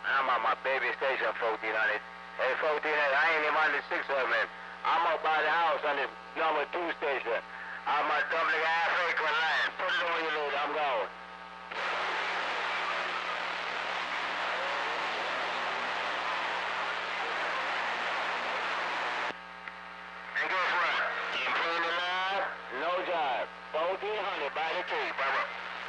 I'm on my baby station, 1400. Hey, 1400, I ain't even on the 600, man. I'm up by the house on this number 2 station. I'm a doubling half-acre line. Put it on your load, I'm going. And guess what? You playing the line? No job. 1400 by the key, brother.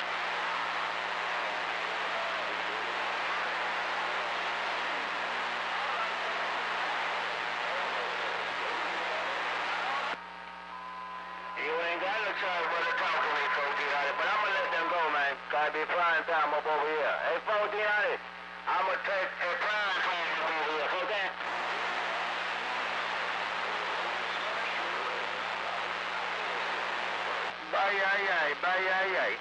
You ain't got no choice but to talk to me, 1400, but I'm gonna let them go, man. Gotta be prime time up over here. Hey, 1400, I'm gonna take a prime time up over here, okay? Bye, bye.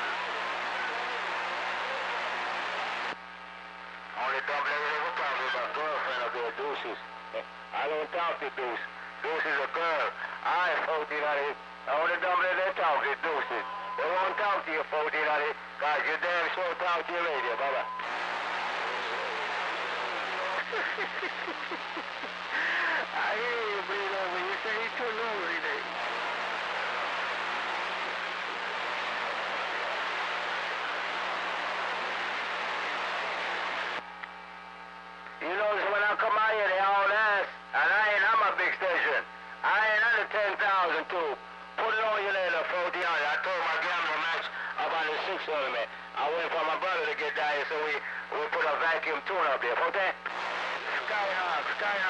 Only dumb lady ever talk to is my girlfriend up there, Deuces. I don't talk to Deuce. Deuce is a girl. I 1400. Only dumb lady they talk is Deuces. They won't talk to you, 1400, cause you damn sure talk to your radio, brother. I hear you, Brito, when you say he's too lonely today. You notice when I come out here, they all ask, and I'm a big station. I ain't under 10,000 too. Put it on you later, 1400. I told my gambler match about the 600, man. I wait for my brother to get down here, so we put a vacuum tune up here, okay? Skyhawk.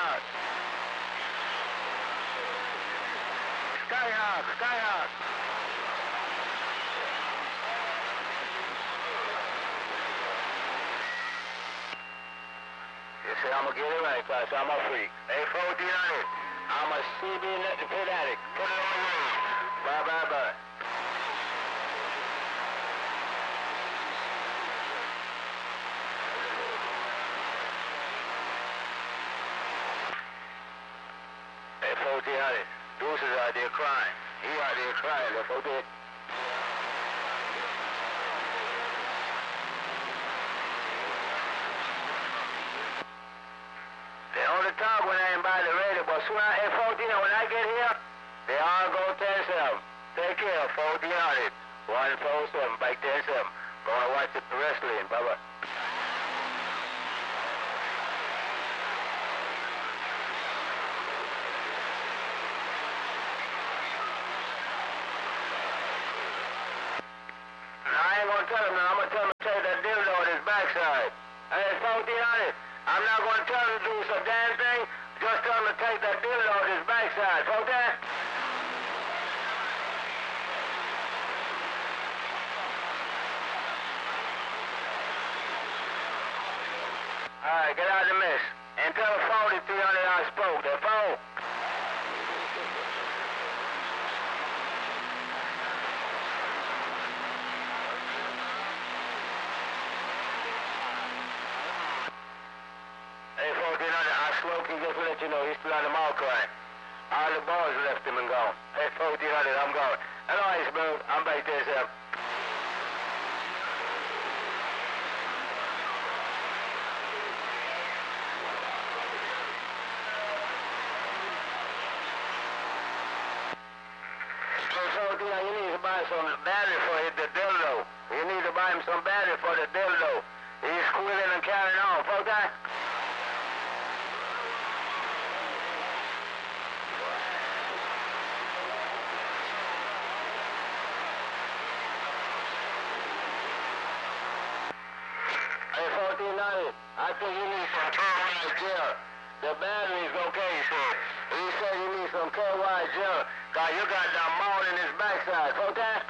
You say I'm gonna get it right, cause I'm a freak. Hey, 1400, I'm a CB fanatic. Put it on you. Bye. Hey, 1400, Deuce is out there crying. He out there crying, that's okay. They only talk when I ain't by the radio, but soon as 1400, when I get here, they all go 10-7. Take care, 1400. 147, bike 10-7. Gonna watch the wrestling, bye-bye. I ain't gonna tell him now. I'm gonna tell him to take that dildo on his backside. Hey, 1400, I'm not gonna tell him to do some damn thing. Just tell him to take that dildo on his backside, okay? Alright, get out of the mess. And tell 4300 I spoke. That phone. Hey, 1400, I spoke. He just to let you know he's still on the mall crying. All the boys left him and gone. Hey, 1400, I'm going. Hello, Iceberg. I'm back there, sir. You need to buy some battery for the dildo. You need to buy him some battery for the dildo. He's squealing and carrying on, okay? Hey, 1490, I think you need some KY gel. The battery's okay, sir. He said you need some KY gel, cause you got that mold in his backside, okay?